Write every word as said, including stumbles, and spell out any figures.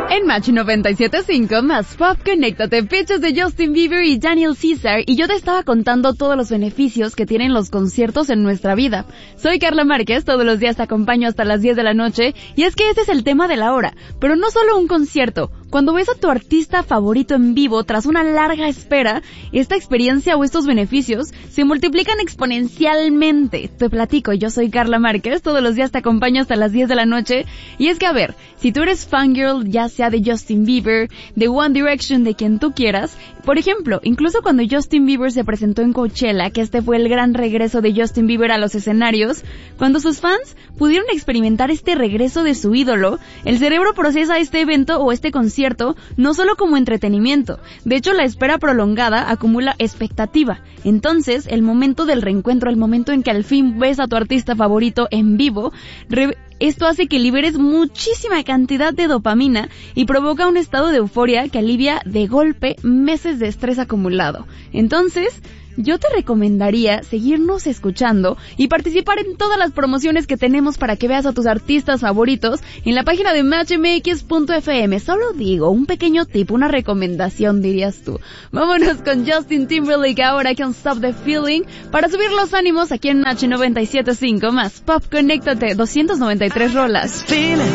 En Match noventa y siete punto cinco, más pop, conéctate, Peaches de Justin Bieber y Daniel Caesar, y yo te estaba contando todos los beneficios que tienen los conciertos en nuestra vida. Soy Carla Márquez, todos los días te acompaño hasta las diez de la noche, y es que este es el tema de la hora, pero no solo un concierto. Cuando ves a tu artista favorito en vivo tras una larga espera, esta experiencia o estos beneficios se multiplican exponencialmente. Te platico, yo soy Carla Márquez, todos los días te acompaño hasta las diez de la noche, y es que a ver, si tú eres fangirl ya sea de Justin Bieber, de One Direction, de quien tú quieras, por ejemplo, incluso cuando Justin Bieber se presentó en Coachella, que este fue el gran regreso de Justin Bieber a los escenarios, cuando sus fans pudieron experimentar este regreso de su ídolo, el cerebro procesa este evento o este concierto no solo como entretenimiento, de hecho la espera prolongada acumula expectativa. Entonces, el momento del reencuentro, el momento en que al fin ves a tu artista favorito en vivo, re- esto hace que liberes muchísima cantidad de dopamina y provoca un estado de euforia que alivia de golpe meses de estrés acumulado. Entonces, yo te recomendaría seguirnos escuchando y participar en todas las promociones que tenemos para que veas a tus artistas favoritos en la página de match m x punto f m. Solo digo, un pequeño tip, una recomendación dirías tú. Vámonos con Justin Timberlake ahora, Can't Stop the Feeling, para subir los ánimos aquí en Match noventa y siete punto cinco, más pop, conéctate, doscientas noventa y tres rolas.